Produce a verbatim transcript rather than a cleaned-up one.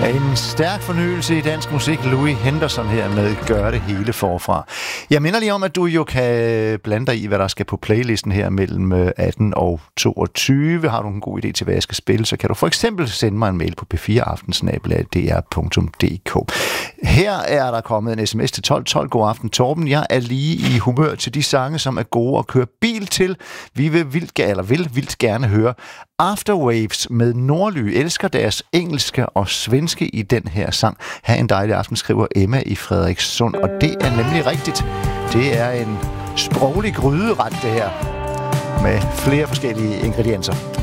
En stærk fornyelse i dansk musik. Louis Henderson her med Gør det hele forfra. Jeg minder lige om, at du jo kan blande dig i, hvad der skal på playlisten her mellem atten og toogtyve. Har du en god idé til, hvad jeg skal spille, så kan du for eksempel sende mig en mail på p fire aften snabel-a d r punktum d k. Her er der kommet en sms til tolv tolv. God aften, Torben. Jeg er lige i humør til de sange, som er gode at køre bil til. Vi vil vildt, eller vil vildt gerne høre Afterwaves med Nordly. Elsker deres engelske og svenske i den her sang. Ha' en dejlig aften, skriver Emma i Frederikssund. Og det er nemlig rigtigt. Det er en sproglig gryderet, det her, med flere forskellige ingredienser.